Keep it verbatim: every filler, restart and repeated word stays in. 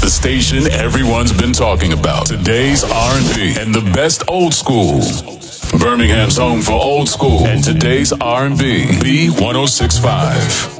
The station everyone's been talking about. Today's R and B and the best old school. Birmingham's home for old school and today's R and B. B ten sixty-five.